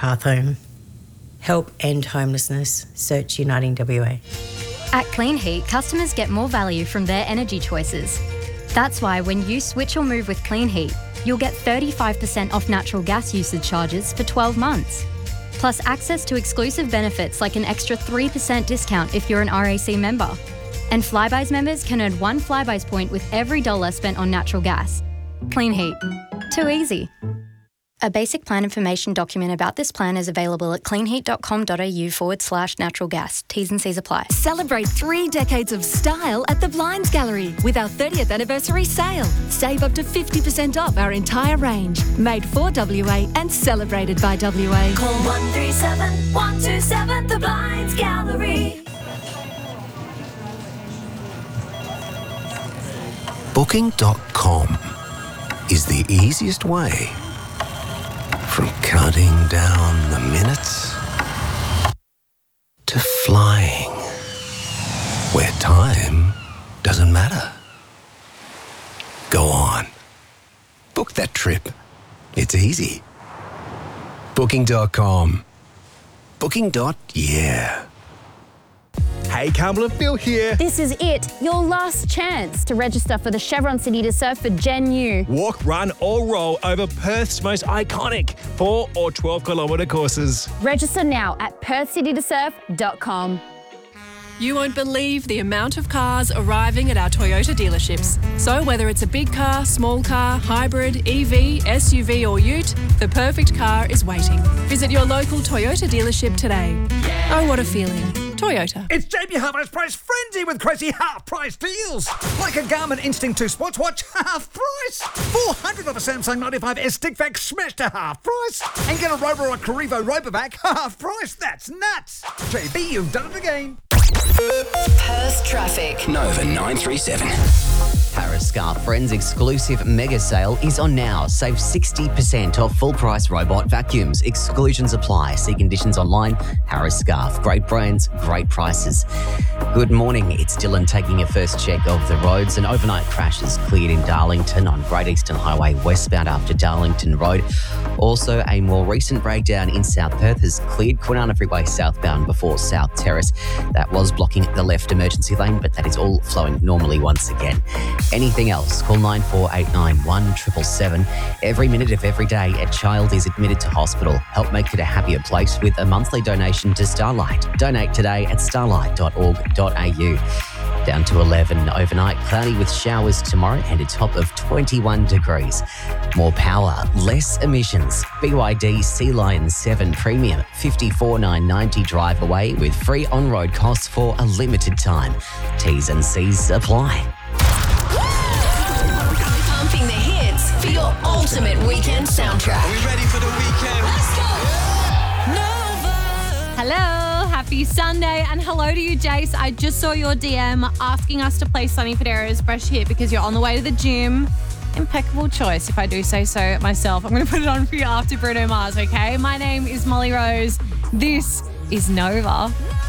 path home. Help end homelessness. Search Uniting WA. At Clean Heat, customers get more value from their energy choices. That's why when you switch or move with Clean Heat, you'll get 35% off natural gas usage charges for 12 months. Plus access to exclusive benefits like an extra 3% discount if you're an RAC member. And Flybuys members can earn 1 Flybuys point with every dollar spent on natural gas. Clean Heat. Too easy. A basic plan information document about this plan is available at cleanheat.com.au/natural gas. T's and C's apply. Celebrate 3 decades of style at the Blinds Gallery with our 30th anniversary sale. Save up to 50% off our entire range. Made for WA and celebrated by WA. Call 137 127 The Blinds Gallery. Booking.com is the easiest way from counting down the minutes to flying where time doesn't matter. Go on. Book that trip. It's easy. Booking.com. Booking.yeah. Hey, Campbell and Phil here. This is it, your last chance to register for the Chevron City to Surf for Gen U. Walk, run or roll over Perth's most iconic 4 or 12 kilometre courses. Register now at perthcitytosurf.com. You won't believe the amount of cars arriving at our Toyota dealerships. So whether it's a big car, small car, hybrid, EV, SUV or ute, the perfect car is waiting. Visit your local Toyota dealership today. Oh, what a feeling. Toyota. It's JB Hi-Fi's price frenzy with crazy half-price deals. Like a Garmin Instinct 2 sports watch, half price. $400 Samsung 95S stick vac smashed to half price. And get a Roborock Carrivo Robovac, half price. That's nuts. JB, you've done it again. Perth traffic. Nova 937. Harris Scarf Friends exclusive mega sale is on now. Save 60% off full price robot vacuums. Exclusions apply. See conditions online. Harris Scarf. Great brands, great prices. Good morning. It's Dylan taking a first check of the roads. An overnight crash is cleared in Darlington on Great Eastern Highway westbound after Darlington Road. Also, a more recent breakdown in South Perth has cleared Kwinana Freeway southbound before South Terrace. That was blocking the left emergency lane, but that is all flowing normally once again. Anything else? Call 9489 777. Every minute of every day, a child is admitted to hospital. Help make it a happier place with a monthly donation to Starlight. Donate today at starlight.org.au. Down to 11 overnight, cloudy with showers tomorrow and a top of 21 degrees. More power, less emissions. BYD Sea Lion 7 Premium, $54,990 drive away with free on-road costs for a limited time. T's and C's apply. Pumping the hits for your ultimate weekend soundtrack. Are we ready for the weekend? Let's go! Hello, happy Sunday, and hello to you, Jace. I just saw your DM asking us to play Sonny Fodera's Fresh Hit because you're on the way to the gym. Impeccable choice, if I do say so myself. I'm going to put it on for you after Bruno Mars, okay? My name is Molly Rose. This is Nova.